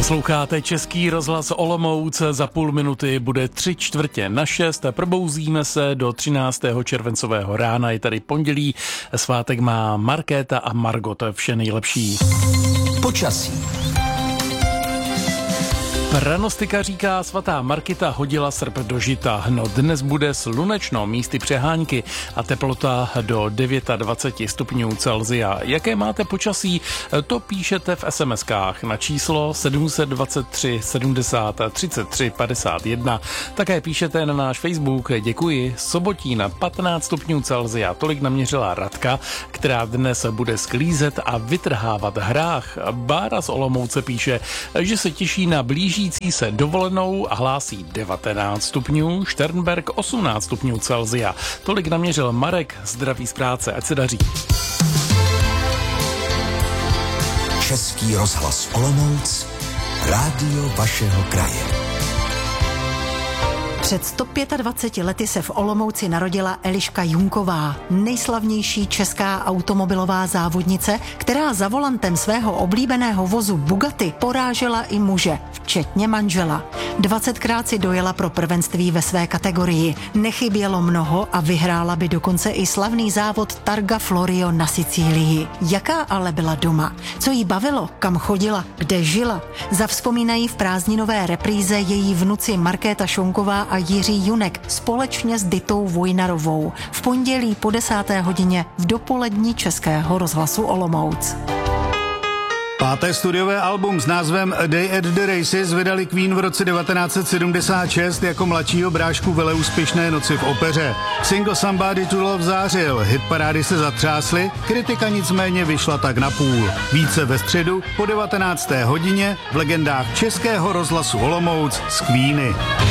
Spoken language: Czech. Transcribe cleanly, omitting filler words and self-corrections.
Posloucháte Český rozhlas Olomouc, za půl minuty bude 5:45. Probouzíme se do 13. červencového rána, je tady pondělí, svátek má Markéta a Margot, vše nejlepší. Počasí. Pranostika říká, svatá Markita hodila srp do žita. No dnes bude slunečno, místy přehánky a teplota do 29 stupňů Celsia. Jaké máte počasí, to píšete v SMS-kách na číslo 723 70 33 51. Také píšete na náš Facebook. Děkuji. Sobotína 15 stupňů Celsia. Tolik naměřila Radka, která dnes bude sklízet a vytrhávat hrách. Bára z Olomouce píše, že se těší na blížící se dovolenou a hlásí 19 stupňů, Šternberg 18 stupňů Celsia. Tolik naměřil Marek, zdraví z práce, ať se daří. Český rozhlas Olomouc, rádio vašeho kraje. Před 125 lety se v Olomouci narodila Eliška Junková, nejslavnější česká automobilová závodnice, která za volantem svého oblíbeného vozu Bugatti porážela i muže, včetně manžela. 20krát si dojela pro prvenství ve své kategorii. Nechybělo mnoho a vyhrála by dokonce i slavný závod Targa Florio na Sicílii. Jaká ale byla doma? Co jí bavilo? Kam chodila? Kde žila? Zavzpomínají v prázdninové repríze její vnuci Markéta Šonková a Jiří Junek společně s Ditou Vojnarovou v pondělí po 10. hodině v dopolední Českého rozhlasu Olomouc. Páté studiové album s názvem A Day at the Races vydali Queen v roce 1976 jako mladšího brášku veleúspěšné Noci v opeře. Single Somebody to Love zářil, hitparády se zatřásly, kritika nicméně vyšla tak na půl. Více ve středu po 19. hodině v legendách Českého rozhlasu Olomouc z Queeny.